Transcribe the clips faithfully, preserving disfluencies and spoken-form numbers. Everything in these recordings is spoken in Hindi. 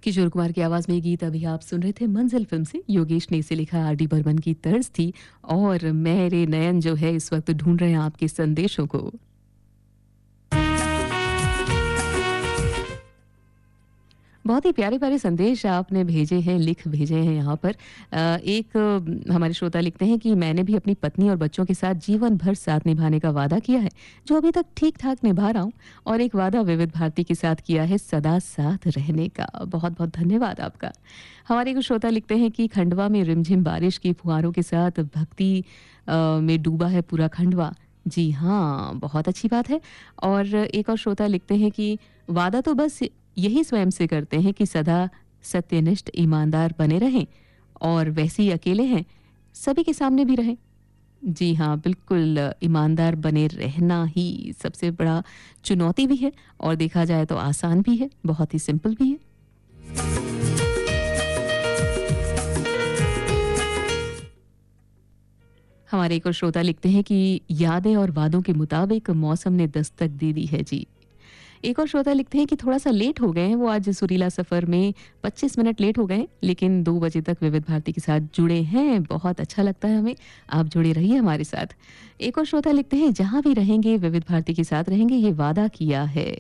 किशोर कुमार की आवाज में ये गीत अभी आप सुन रहे थे मंजिल फिल्म से। योगेश ने इसे लिखा, आर डी बर्मन की तर्ज थी। और मेरे नयन जो है इस वक्त ढूंढ रहे हैं आपके संदेशों को। बहुत ही प्यारे प्यारे संदेश आपने भेजे हैं, लिख भेजे हैं यहाँ पर। अ, एक अ, हमारे श्रोता लिखते हैं कि मैंने भी अपनी पत्नी और बच्चों के साथ जीवन भर साथ निभाने का वादा किया है, जो अभी तक ठीक ठाक निभा रहा हूँ। और एक वादा विविध भारती के साथ किया है, सदा साथ रहने का। बहुत बहुत धन्यवाद आपका। हमारे एक श्रोता लिखते हैं कि खंडवा में रिमझिम बारिश की फुहारों के साथ भक्ति अ, में डूबा है पूरा खंडवा। जी हाँ, बहुत अच्छी बात है। और एक और श्रोता लिखते हैं कि वादा तो बस यही स्वयं से करते हैं कि सदा सत्यनिष्ठ ईमानदार बने रहें, और वैसे ही अकेले हैं सभी के सामने भी रहें। जी हाँ, बिल्कुल ईमानदार बने रहना ही सबसे बड़ा चुनौती भी है, और देखा जाए तो आसान भी है, बहुत ही सिंपल भी है। हमारे एक और श्रोता लिखते हैं कि यादें और वादों के मुताबिक मौसम ने दस्तक दे दी है जी। एक और श्रोता लिखते हैं कि थोड़ा सा लेट हो गए हैं, वो आज सुरीला सफर में पच्चीस मिनट लेट हो गए हैं, लेकिन दो बजे तक विविध भारती के साथ जुड़े हैं। बहुत अच्छा लगता है हमें, आप जुड़े रहिए हमारे साथ। एक और श्रोता लिखते हैं, जहां भी रहेंगे विविध भारती के साथ रहेंगे, ये वादा किया है।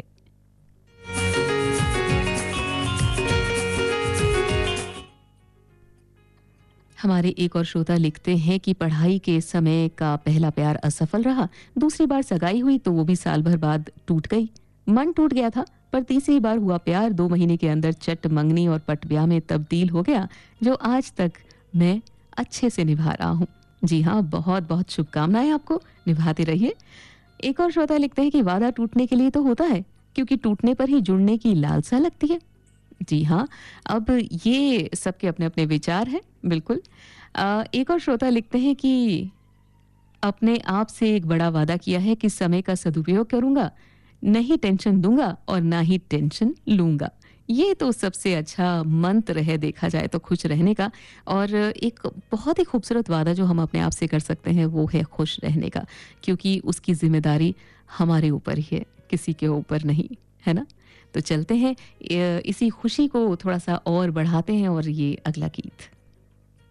हमारे एक और श्रोता लिखते हैं कि पढ़ाई के समय का पहला प्यार असफल रहा, दूसरी बार सगाई हुई तो वो भी साल भर बाद टूट गई। मन टूट गया था, पर तीसरी बार हुआ प्यार दो महीने के अंदर चट मंगनी और पट ब्याह में तब्दील हो गया, जो आज तक मैं अच्छे से निभा रहा हूँ। जी हाँ, बहुत बहुत शुभकामनाएं आपको, निभाते रहिए। एक और श्रोता लिखते हैं कि वादा टूटने के लिए तो होता है, क्योंकि टूटने पर ही जुड़ने की लालसा लगती है। जी हाँ, अब ये सबके अपने अपने विचार हैं, बिल्कुल। अ, एक और श्रोता लिखते हैं कि अपने आप से एक बड़ा वादा किया है कि समय का सदुपयोग करूंगा, नहीं टेंशन दूंगा और ना ही टेंशन लूंगा। ये तो सबसे अच्छा मंत्र है देखा जाए तो खुश रहने का। और एक बहुत ही खूबसूरत वादा जो हम अपने आप से कर सकते हैं वो है खुश रहने का, क्योंकि उसकी जिम्मेदारी हमारे ऊपर ही है, किसी के ऊपर नहीं, है ना। तो चलते हैं, इसी खुशी को थोड़ा सा और बढ़ाते हैं, और ये अगला गीत।